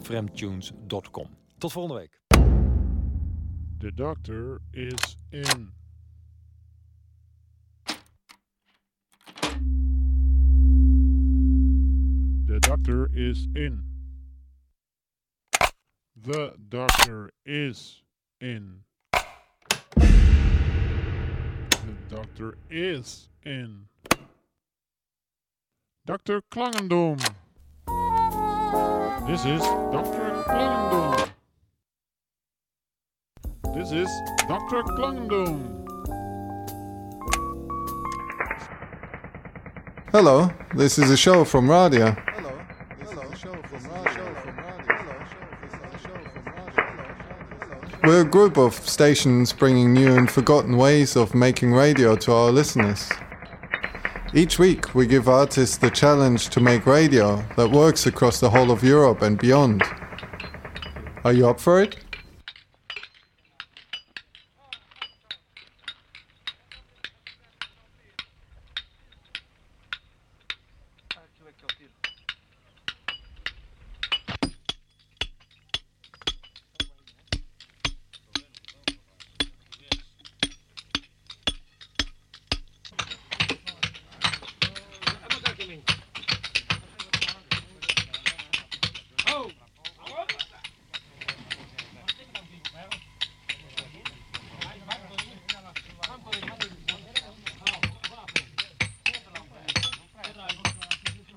www.fremdtunes.com. Tot volgende week. The doctor is in. The doctor is in. The doctor is in. The doctor is in. Dr. Klangendom. This is Dr. Klangendom. This is Dr. Klangendom. Hello, this is a show from Radio. We're a group of stations bringing new and forgotten ways of making radio to our listeners. Each week we give artists the challenge to make radio that works across the whole of Europe and beyond. Are you up for it?